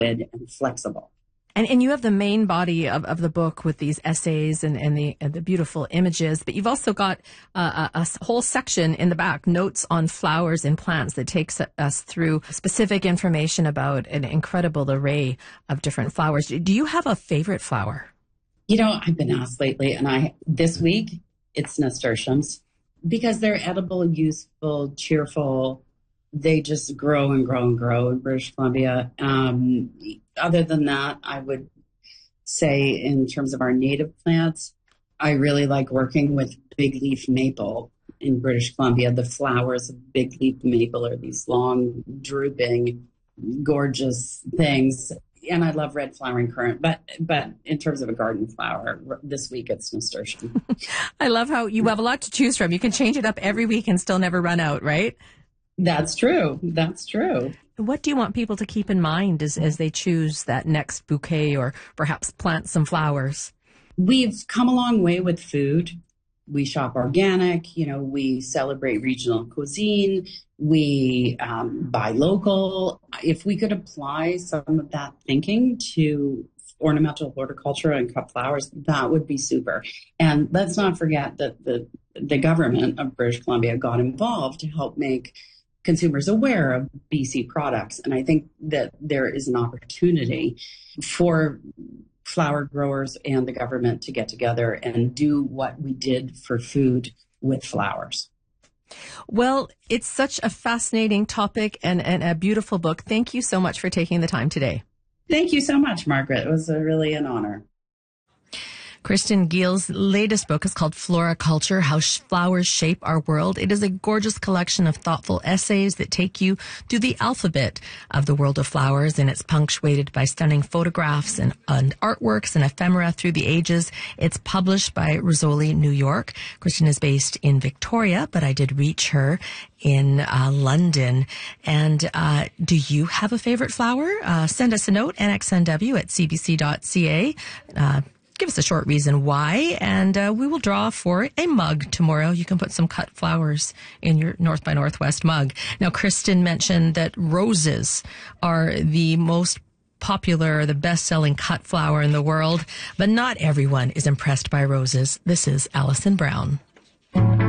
and flexible. And you have the main body of the book with these essays and the beautiful images, but you've also got a whole section in the back, notes on flowers and plants, that takes us through specific information about an incredible array of different flowers. Do you have a favorite flower? I've been asked lately, and this week it's nasturtiums, because they're edible, useful, cheerful. They just grow and grow and grow in British Columbia. Other than that, I would say in terms of our native plants, I really like working with big leaf maple in British Columbia. The flowers of big leaf maple are these long, drooping, gorgeous things. And I love red flowering currant, but in terms of a garden flower, this week it's nasturtium. I love how you have a lot to choose from. You can change it up every week and still never run out, right? That's true. That's true. What do you want people to keep in mind as they choose that next bouquet or perhaps plant some flowers? We've come a long way with food. We shop organic, we celebrate regional cuisine, we buy local. If we could apply some of that thinking to ornamental horticulture and cut flowers, that would be super. And let's not forget that the government of British Columbia got involved to help make consumers aware of BC products. And I think that there is an opportunity for flower growers and the government to get together and do what we did for food with flowers. Well, it's such a fascinating topic and a beautiful book. Thank you so much for taking the time today. Thank you so much, Margaret. It was really an honor. Kristen Geal's latest book is called Floriculture, How Flowers Shape Our World. It is a gorgeous collection of thoughtful essays that take you through the alphabet of the world of flowers, and it's punctuated by stunning photographs and artworks and ephemera through the ages. It's published by Rizzoli, New York. Kristen is based in Victoria, but I did reach her in London. And do you have a favorite flower? Send us a note, nxnw@cbc.ca. Give us a short reason why, and we will draw for a mug tomorrow. You can put some cut flowers in your North by Northwest mug. Now, Kristen mentioned that roses are the most popular, the best-selling cut flower in the world, but not everyone is impressed by roses. This is Alison Brown.